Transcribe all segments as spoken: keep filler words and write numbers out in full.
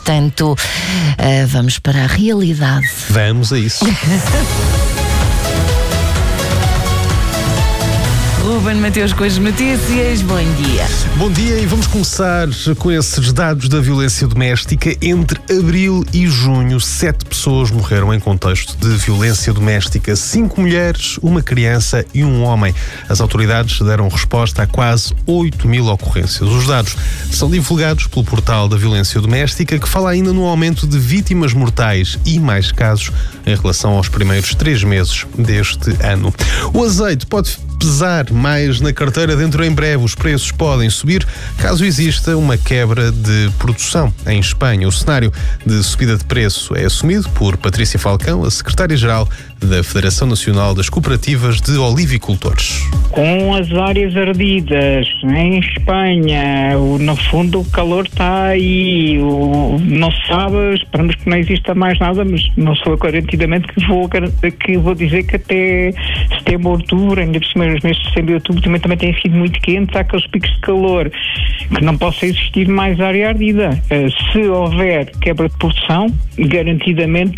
portanto, uh, vamos para a realidade. Vamos a isso. Ruben Mateus com as notícias, bom dia. Bom dia, e vamos começar com esses dados da violência doméstica. Entre abril e junho, sete pessoas morreram em contexto de violência doméstica. Cinco mulheres, uma criança e um homem. As autoridades deram resposta a quase oito mil ocorrências. Os dados são divulgados pelo portal da violência doméstica, que fala ainda no aumento de vítimas mortais e mais casos em relação aos primeiros três meses deste ano. O azeite pode pesar mais na carteira dentro em breve. Os preços podem subir caso exista uma quebra de produção em Espanha. O cenário de subida de preço é assumido por Patrícia Falcão, a secretária-geral da Federação Nacional das Cooperativas de Olivicultores. Com as áreas ardidas em Espanha, no fundo o calor está aí, não se sabe, esperamos que não exista mais nada, mas não sou garantidamente que vou, que vou dizer que até setembro, outubro, ainda por cima os meses de setembro e outubro também, também têm sido muito quentes, há aqueles picos de calor, que não possa existir mais área ardida. Se houver quebra de produção, garantidamente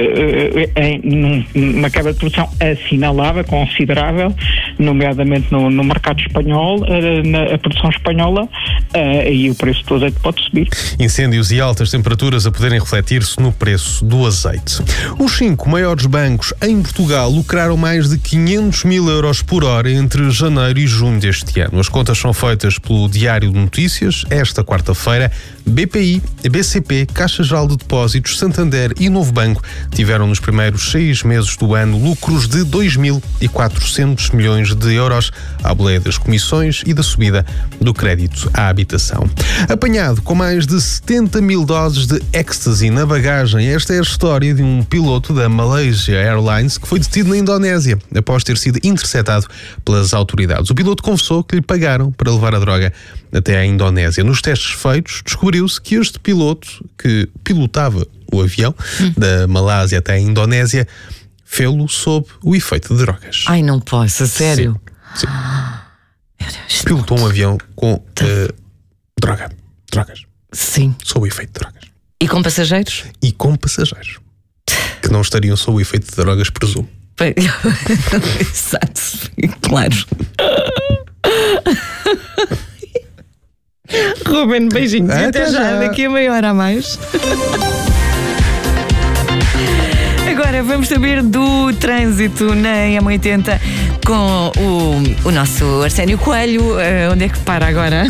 uma quebra de produção assinalável, considerável, nomeadamente no, no mercado espanhol, na a produção espanhola, e o preço do azeite pode subir. Incêndios e altas temperaturas a poderem refletir-se no preço do azeite. Os cinco maiores bancos em Portugal lucraram mais de quinhentos mil euros por hora entre janeiro e junho deste ano. As contas são feitas pelo Diário de Notícias. Esta quarta-feira, B P I, B C P, Caixa Geral de Depósitos, Santander e Novo Banco tiveram nos primeiros seis meses do ano lucros de dois mil e quatrocentos milhões de euros, à boleia das comissões e da subida do crédito à habitação. Apanhado com mais de setenta mil doses de ecstasy na bagagem, esta é a história de um piloto da Malaysia Airlines que foi detido na Indonésia após ter sido interceptado pelas autoridades. O piloto confessou que lhe pagaram para levar a droga até à Indonésia. Nos testes feitos, descobriu-se que este piloto, que pilotava o avião hum. da Malásia até a Indonésia, fê-lo sob o efeito de drogas. Ai, não posso, a sério? Sim. Sim. Pilotou um avião com uh, droga. Drogas. Sim. Sob o efeito de drogas. E com passageiros? E com passageiros. Que não estariam sob o efeito de drogas, presumo. Exato. Claro. Ruben, beijinhos. Até, até já, já, daqui a meia hora a mais. Agora vamos saber do trânsito na M oitenta com o, o nosso Arsénio Coelho. Uh, onde é que para agora?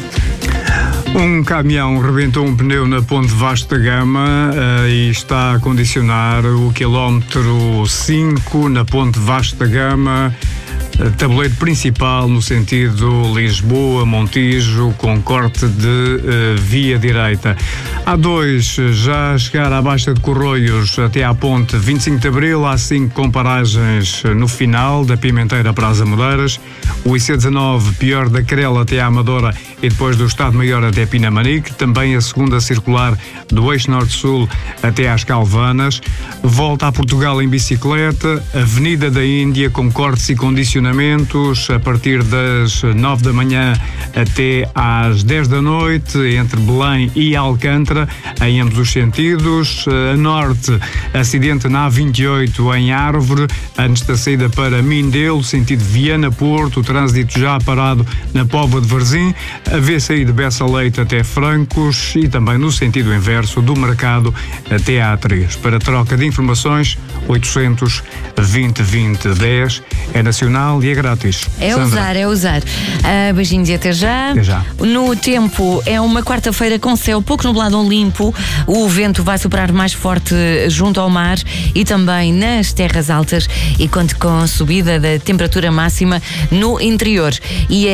Um caminhão rebentou um pneu na Ponte Vasta Gama uh, e está a condicionar o quilómetro cinco na Ponte Vasta Gama. Tabuleiro principal no sentido Lisboa-Montijo, com corte de uh, via direita. A dois, já a chegar à Baixa de Corroios até à ponte vinte e cinco de Abril, há cinco com paragens no final, da Pimenteira para as Amoreiras. O I C dezanove, pior da Crela até à Amadora e depois do Estado-Maior até Pinamanique. Também a segunda circular do eixo norte-sul até às Calvanas. Volta a Portugal em bicicleta, Avenida da Índia com cortes e condicionamentos a partir das nove da manhã até às dez da noite, entre Belém e Alcântara, em ambos os sentidos. A norte, acidente na A vinte e oito em Árvore, antes da saída para Mindelo, sentido Viana-Porto, o trânsito já parado na Póvoa de Varzim, a V C I de Bessa Leite até Francos e também no sentido inverso do Mercado até A três. Para troca de informações, oitocentos vinte vinte dez, é nacional e é grátis. É Sandra. usar, é usar. Uh, beijinhos e até já. Até já. No tempo, é uma quarta-feira com céu pouco nublado ou limpo. O vento vai soprar mais forte junto ao mar e também nas terras altas, e conta com a subida da temperatura máxima no interior. E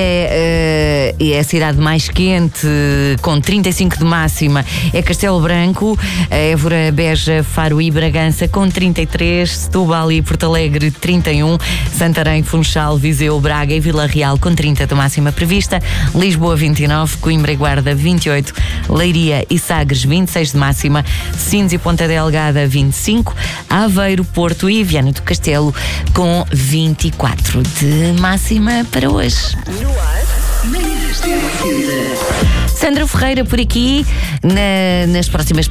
é, uh, é a cidade mais quente, com trinta e cinco de máxima, é Castelo Branco, Évora, Beja, Faro e Bragança com trinta e três, Setúbal e Porto Alegre trinta e um, Santarém, Funchal, Viseu, Braga e Vila Real com trinta de máxima prevista, Lisboa vinte e nove, Coimbra e Guarda vinte e oito, Leiria e Sagres vinte e seis de máxima, Sines e Ponta Delgada vinte e cinco, Aveiro, Porto e Viana do Castelo com vinte e quatro de máxima para hoje. No ar, Sandra Ferreira por aqui, na, nas próximas